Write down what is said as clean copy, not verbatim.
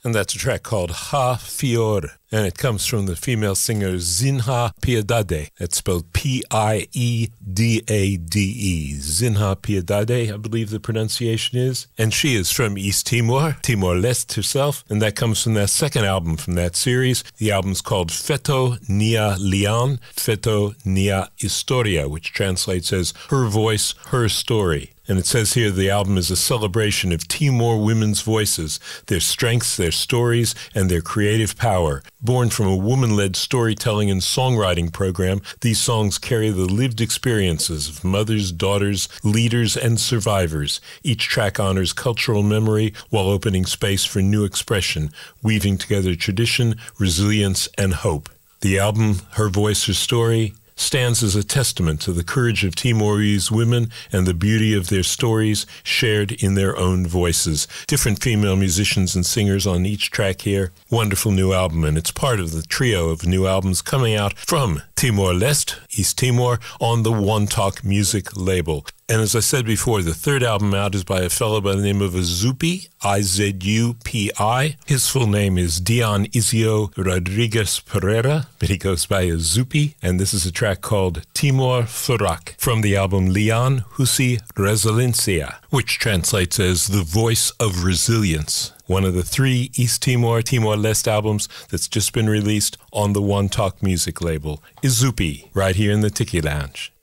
And that's a track called Ha Fior. And it comes from the female singer Zinha Piedade. That's spelled Piedade. Zinha Piedade, I believe the pronunciation is. And she is from East Timor, Timor-Leste herself. And that comes from that second album from that series. The album's called Feto Nia Lian, Feto Nia Historia, which translates as Her Voice, Her Story. And it says here the album is a celebration of Timor women's voices, their strengths, their stories, and their creative power. Born from a woman-led storytelling and songwriting program, these songs carry the lived experiences of mothers, daughters, leaders, and survivors. Each track honors cultural memory while opening space for new expression, weaving together tradition, resilience, and hope. The album, Her Voice, Her Story, stands as a testament to the courage of Timorese women and the beauty of their stories shared in their own voices. Different female musicians and singers on each track here. Wonderful new album, and it's part of the trio of new albums coming out from Timor-Leste, East Timor, on the One Talk Music label. And as I said before, the third album out is by a fellow by the name of Izupi, I-Z-U-P-I. His full name is Dionisio Rodriguez Pereira, but he goes by Izupi, and this is a track called Timor Furak from the album Lian Husi Resiliência, which translates as The Voice of Resilience. One of the 3 East Timor, Timor-Leste albums that's just been released on the One Talk Music label. Izupi, right here in the Tiki Lounge.